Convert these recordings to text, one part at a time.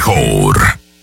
mejor.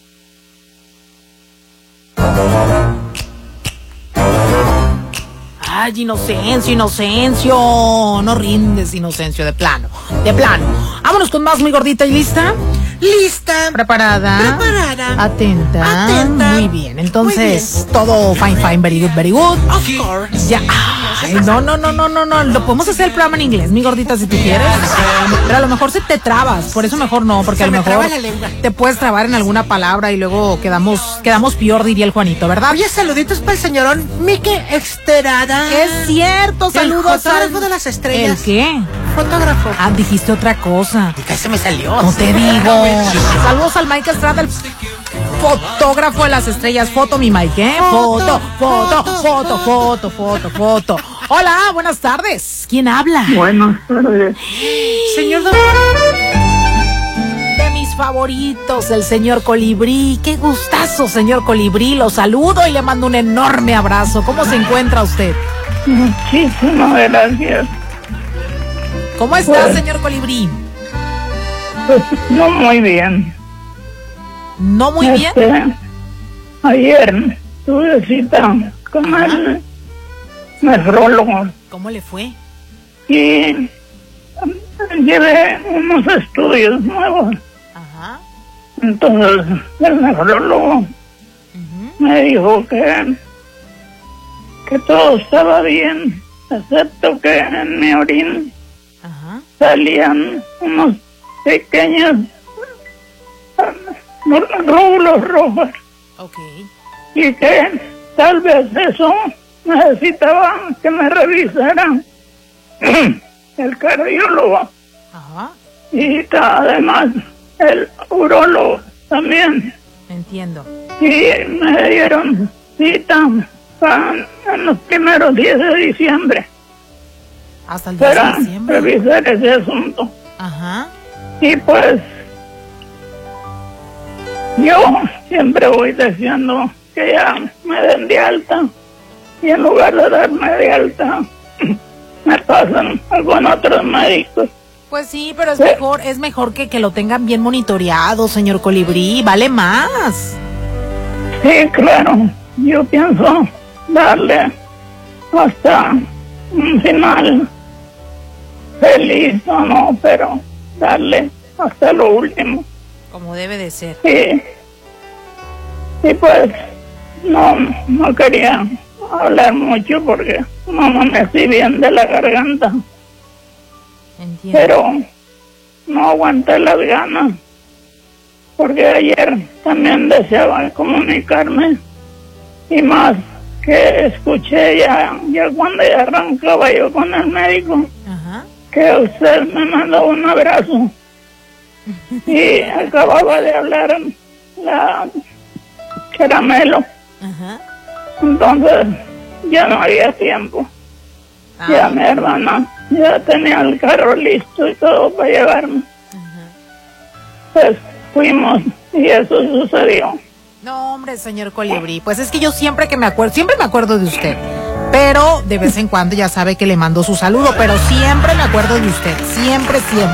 Ay, Inocencio. No rindes, Inocencio, de plano. Vámonos con más, muy gordita. ¿Y lista? Lista. ¿Preparada? Atenta. Muy bien. Entonces, todo fine, very good. Of course. Ya. Ay, no. Lo podemos hacer el programa en inglés, mi gordita, si tú quieres. Pero a lo mejor se te trabas. Por eso mejor no, porque a lo mejor te puedes trabar en alguna palabra y luego quedamos peor, diría el Juanito, ¿verdad? Oye, saluditos para el señorón Mike Exterada. Es cierto, saludos. El fotógrafo de las estrellas. ¿El qué? Fotógrafo. Ah, dijiste otra cosa. ¿Qué se me salió? No te digo. Saludos al Mike Estrada, el fotógrafo de las estrellas. Foto, mi Mike, ¿eh? Foto. Hola, buenas tardes. ¿Quién habla? Buenas tardes. Señor De mis favoritos, el señor Colibrí. Qué gustazo, señor Colibrí. Lo saludo y le mando un enorme abrazo. ¿Cómo se encuentra usted? Muchísimas gracias. ¿Cómo está, señor Colibrí? Pues no muy bien. ¿No muy bien? Ayer tuve cita con el nefrólogo ¿Cómo le fue? y llevé unos estudios nuevos. Ajá. Entonces el nefrólogo me dijo que todo estaba bien, excepto que en mi orina salían unos pequeños glóbulos rojos. Okay. Y que tal vez eso necesitaba que me revisaran el cardiólogo. Ajá. Y además el urólogo también. Entiendo. Y me dieron cita en los primeros días de diciembre. Hasta el 10 para de diciembre. revisar ese asunto. Ajá. Y pues yo siempre voy deseando que ya me den de alta, y en lugar de darme de alta me pasan con otros médicos. Pues sí, pero es mejor que lo tengan bien monitoreado, señor Colibrí. Vale más. Sí, claro, yo pienso darle hasta un final feliz o no, pero darle hasta lo último. Como debe de ser. Y pues no quería hablar mucho porque no amanecí bien de la garganta. Entiendo. Pero no aguanté las ganas, porque ayer también deseaba comunicarme, y más que escuché ya cuando ya arrancaba yo con el médico. Ajá. Que usted me mandó un abrazo y acababa de hablar la Caramelo. Ajá. Entonces ya no había tiempo. Ya mi hermana ya tenía el carro listo y todo para llevarme. Pues fuimos y eso sucedió. No, hombre, señor Colibrí, pues es que yo siempre me acuerdo de usted. Pero de vez en cuando ya sabe que le mando su saludo, pero siempre me acuerdo de usted, siempre.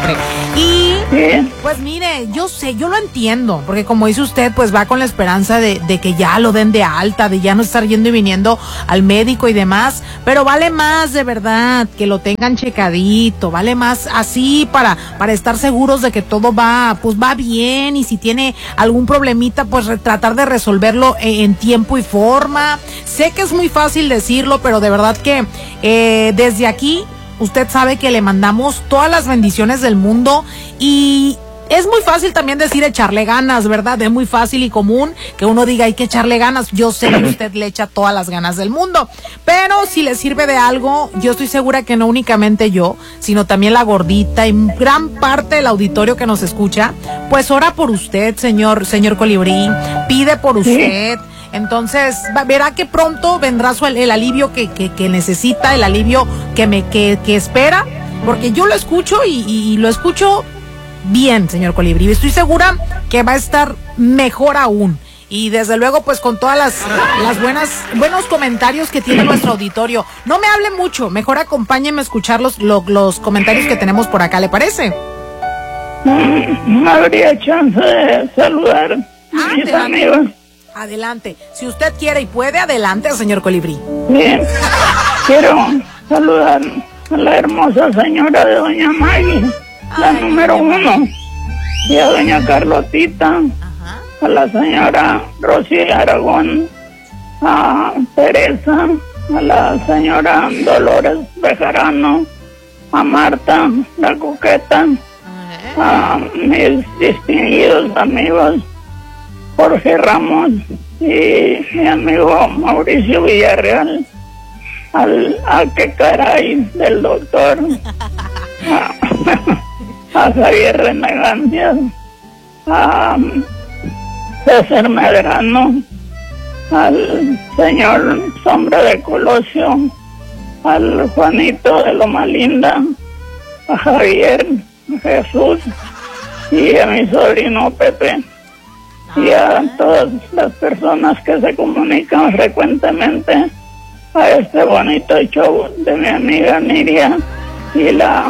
Y pues mire, yo lo entiendo, porque como dice usted, pues va con la esperanza de que ya lo den de alta, de ya no estar yendo y viniendo al médico y demás, pero vale más de verdad que lo tengan checadito, vale más así para estar seguros de que todo va bien, y si tiene algún problemita, pues tratar de resolverlo en tiempo y forma. Sé que es muy fácil decirlo, pero de verdad que desde aquí usted sabe que le mandamos todas las bendiciones del mundo, y es muy fácil también decir echarle ganas, ¿verdad? Es muy fácil y común que uno diga hay que echarle ganas. Yo sé que usted le echa todas las ganas del mundo, pero si le sirve de algo, yo estoy segura que no únicamente yo, sino también la gordita y gran parte del auditorio que nos escucha, pues ora por usted, señor Colibrí, pide por usted. Entonces, verá que pronto vendrá el alivio que necesita, el alivio que espera, porque yo lo escucho y lo escucho bien, señor Colibrí. Estoy segura que va a estar mejor aún. Y desde luego, pues con todas las buenos comentarios que tiene nuestro auditorio. No me hable mucho, mejor acompáñeme a escuchar los comentarios que tenemos por acá, ¿le parece? ¿me habría chance de saludar a mis amigos? Adelante. Si usted quiere y puede, adelante, señor Colibrí. Bien. Quiero saludar a la hermosa señora de doña Maggie, la número 1, y a doña Carlotita, a la señora Rosy Aragón, a Teresa, a la señora Dolores Bejarano, a Marta, la coqueta, a mis distinguidos amigos Jorge Ramos y mi amigo Mauricio Villarreal, a qué caray del doctor, a Javier Renegancias, a César Medrano, al señor Sombra de Colosio, al Juanito de Loma Linda, a Javier, a Jesús y a mi sobrino Pepe, y a todas las personas que se comunican frecuentemente a este bonito show de mi amiga Niria y la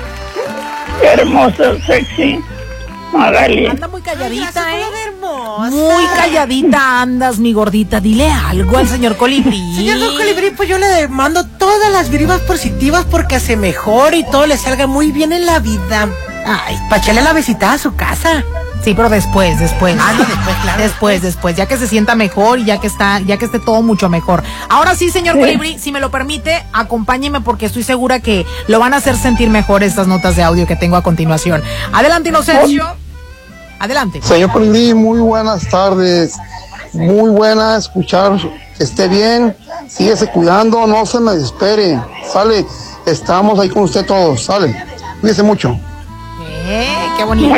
hermosa, sexy Magali. Anda muy calladita, Muy calladita andas, mi gordita. Dile algo al señor Colibrí. Señor Don Colibrí, pues yo le mando todas las vibras positivas porque se mejore y todo le salga muy bien en la vida. Ay, pa' echarle la visita a su casa. Sí, pero después. No, después, claro. Después, ya que se sienta mejor y ya que esté todo mucho mejor. Ahora sí, señor Colibrí, si me lo permite, acompáñeme porque estoy segura que lo van a hacer sentir mejor estas notas de audio que tengo a continuación. Adelante, Inocencio. Adelante. Señor Colibrí, muy buenas tardes. Muy buena escuchar que esté bien. Síguese cuidando, no se me desespere. Sale, estamos ahí con usted todos. Sale, cuídese mucho. Qué bonito.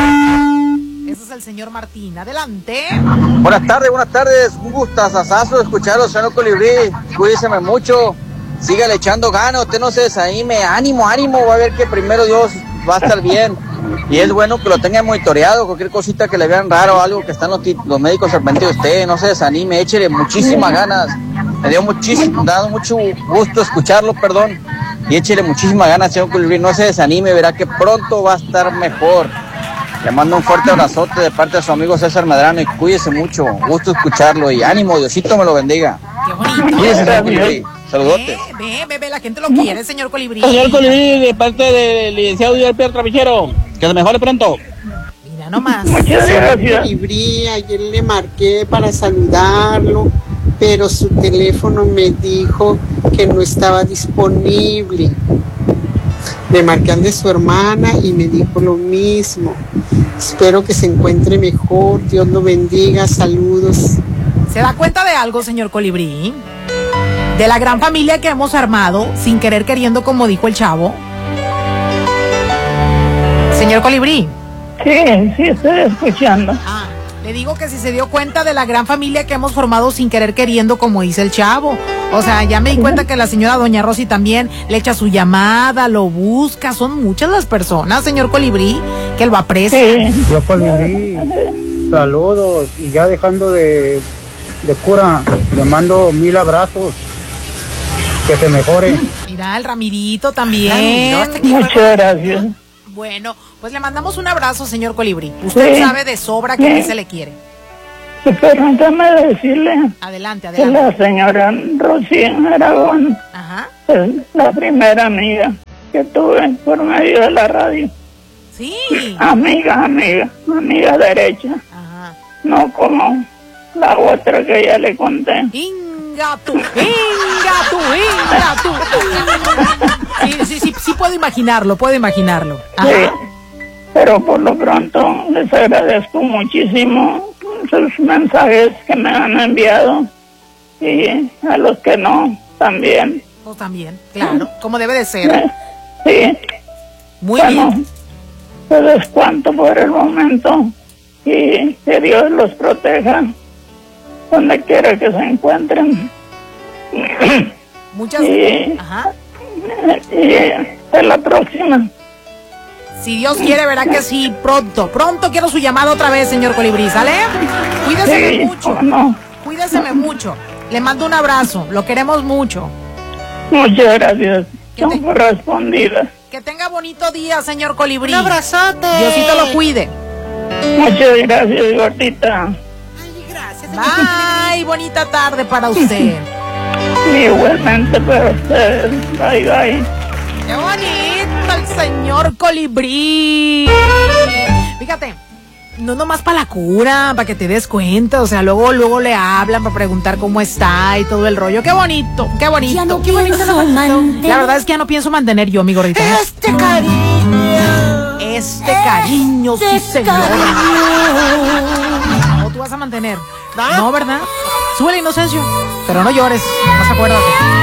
Ese es el señor Martín. Adelante. Buenas tardes. Un gustazazazo escucharlo, señor Colibrí. Cuídeseme mucho. Sígale echando ganas, usted no se desanime. Ánimo, va a ver que primero Dios va a estar bien. Y es bueno que lo tengan monitoreado, cualquier cosita que le vean raro, algo que están los médicos al pendiente de usted, no se desanime, échele muchísimas ganas. Me dio dado mucho gusto escucharlo, y échele muchísimas ganas, señor Colibrí, no se desanime, verá que pronto va a estar mejor. Le mando un fuerte abrazote de parte de su amigo César Medrano y cuídese mucho, gusto escucharlo y ánimo, Diosito me lo bendiga. Qué bonito. Cuídese, señor Colibrí. Saludotes. Ve, la gente lo quiere, señor Colibrí. Señor Colibrí, de parte del licenciado Díaz Pedro Trapichero, que se mejore pronto. Mira nomás. Muchas gracias. Colibrí, ayer le marqué para saludarlo, pero su teléfono me dijo que no estaba disponible. Le marqué al de su hermana y me dijo lo mismo. Espero que se encuentre mejor, Dios lo bendiga, saludos. ¿Se da cuenta de algo, señor Colibrí? De la gran familia que hemos armado, sin querer queriendo, como dijo el chavo. Señor Colibrí. Sí, estoy escuchando. Le digo que si se dio cuenta de la gran familia que hemos formado sin querer queriendo, como dice el chavo. O sea, ya me di cuenta que la señora doña Rosy también le echa su llamada, lo busca. Son muchas las personas, señor Colibrí, que lo aprecian. Sí. Yo Colibrí, saludos, y ya dejando de cura, le mando 1000 abrazos, que se mejore. Mira, el Ramirito también. Muchas gracias. Bueno, pues le mandamos un abrazo, señor Colibrí. Usted sabe de sobra que se le quiere. Permítame decirle Adelante. que la señora Rosy Aragón es la primera amiga que tuve por medio de la radio. Sí. Amiga derecha. No como la otra que ya le conté. Inga tú. Sí, puedo imaginarlo. Ajá. Sí, pero por lo pronto les agradezco muchísimo sus mensajes que me han enviado y a los que no, también. Pues también, claro, como debe de ser. Sí. Muy bien. Pues es cuanto por el momento y que Dios los proteja donde quiera que se encuentren. Muchas y hasta la próxima. Si Dios quiere, verá que sí, pronto quiero su llamada otra vez, señor Colibrí, ¿sale? Cuídese mucho. No. Cuídeseme mucho. Le mando un abrazo, lo queremos mucho. Muchas gracias. Son correspondidas. Que tenga bonito día, señor Colibrí. Un abrazote. Diosito lo cuide. Muchas gracias, gordita. Ay, gracias. Bye, bonita tarde para usted. Igualmente para ustedes. Bye, bye. ¡Qué bonito el señor Colibrí! Fíjate, no nomás para la cura, para que te des cuenta, o sea, luego le hablan para preguntar cómo está y todo el rollo. ¡Qué bonito! ¡Qué bonito! Ya no ¡Qué bonito! pienso La verdad es que ya no pienso mantener yo, mi gordita. Este cariño. Este cariño, sí, señor. ¿O tú vas a mantener? No, ¿verdad? Sube la inocencia, pero no llores, más acuérdate.